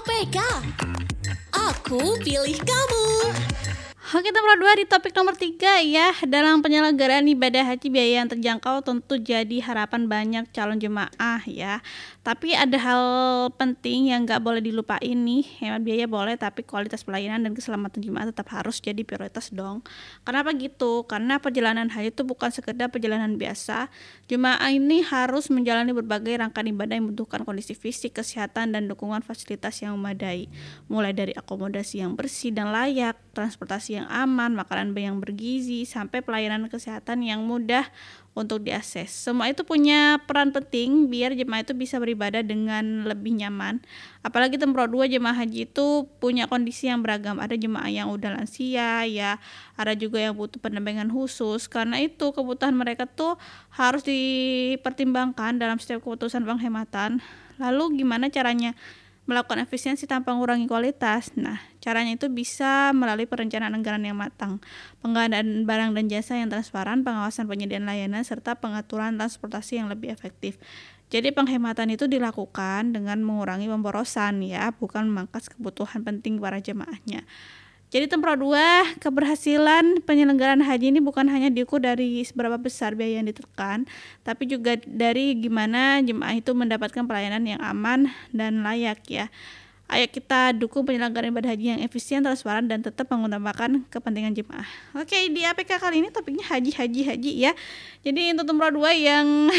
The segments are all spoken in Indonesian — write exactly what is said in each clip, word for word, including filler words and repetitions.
P K. Aku pilih kamu. Oke, nomor dua di topik nomor tiga ya. Dalam penyelenggaraan ibadah haji, biaya yang terjangkau tentu jadi harapan banyak calon jemaah ya. Tapi ada hal penting yang gak boleh dilupain nih. Hemat biaya boleh, tapi kualitas pelayanan dan keselamatan jemaah tetap harus jadi prioritas dong. Kenapa gitu? Karena perjalanan haji itu bukan sekedar perjalanan biasa. Jemaah ini harus menjalani berbagai rangkaian ibadah yang membutuhkan kondisi fisik, kesehatan, dan dukungan fasilitas yang memadai. Mulai dari akomodasi yang bersih dan layak, transportasi yang aman, makanan yang bergizi, sampai pelayanan kesehatan yang mudah untuk diakses. Semua itu punya peran penting biar jemaah itu bisa beribadah dengan lebih nyaman. Apalagi tempat dua, jemaah haji itu punya kondisi yang beragam. Ada jemaah yang udah lansia ya, ada juga yang butuh pendampingan khusus. Karena itu kebutuhan mereka tuh harus dipertimbangkan dalam setiap keputusan penghematan. Lalu gimana caranya melakukan efisiensi tanpa mengurangi kualitas? Nah, caranya itu bisa melalui perencanaan anggaran yang matang, pengadaan barang dan jasa yang transparan, pengawasan penyediaan layanan, serta pengaturan transportasi yang lebih efektif. Jadi penghematan itu dilakukan dengan mengurangi pemborosan ya, bukan memangkas kebutuhan penting para jemaahnya. Jadi tempat dua, keberhasilan penyelenggaraan haji ini bukan hanya diukur dari seberapa besar biaya yang ditekan, tapi juga dari gimana jemaah itu mendapatkan pelayanan yang aman dan layak ya. Ayo kita dukung penyelenggaraan ibadah haji yang efisien, transparan, dan tetap mengutamakan kepentingan jemaah. Oke, di A P K kali ini topiknya haji, haji, haji ya. Jadi untuk tempat dua yang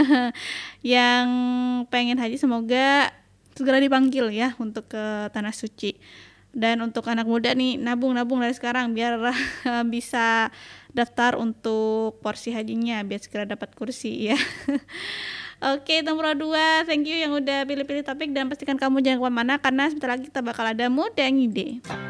yang pengen haji semoga segera dipanggil ya untuk ke Tanah Suci. Dan untuk anak muda nih, nabung-nabung dari sekarang biar bisa daftar untuk porsi hajinya, biar segera dapat kursi ya. Oke, nomor dua, thank you yang udah pilih-pilih topik, dan pastikan kamu jangan kemana-mana karena sebentar lagi kita bakal ada Muda Ngide.